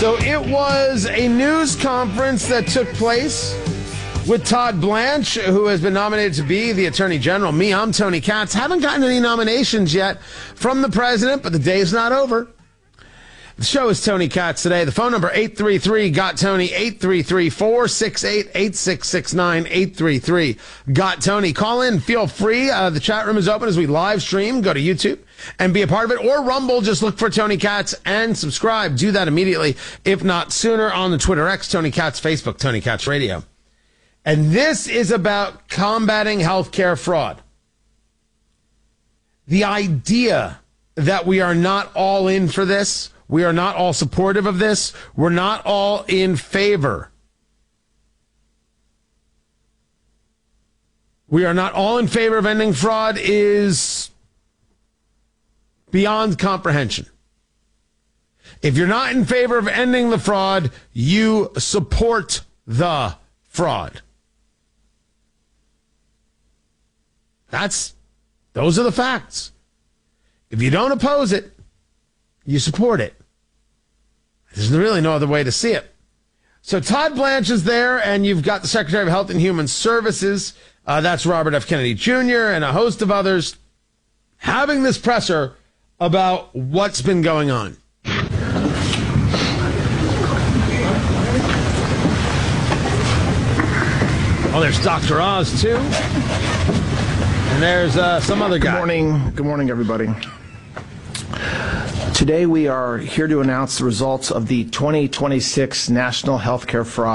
So it was a news conference that took place with Todd Blanche, who has been nominated to be the Attorney General. I'm Tony Katz. Haven't gotten any nominations yet from the president, but the day's not over. The show is Tony Katz today. The phone number, 833-GOT-TONY, 833-468-8669, 833-GOT-TONY. Call in, feel free. The chat room is open as we live stream. Go to YouTube and be a part of it. Or Rumble, just look for Tony Katz and subscribe. Do that immediately, if not sooner, on the Twitter X, Tony Katz, Facebook, Tony Katz Radio. And this is about combating healthcare fraud. The idea that we are not all in for this, we are not all supportive of this, we're not all in favor. We are not all in favor of ending fraud is beyond comprehension. If you're not in favor of ending the fraud, you support the fraud. Those are the facts. If you don't oppose it, you support it. There's really no other way to see it. So Todd Blanche is there, and you've got the Secretary of Health and Human Services, that's Robert F. Kennedy Jr., and a host of others, having this presser about what's been going on. Oh, there's Dr. Oz, too. And there's some other guy. Good morning, everybody. Today we are here to announce the results of the 2026 National Healthcare Fraud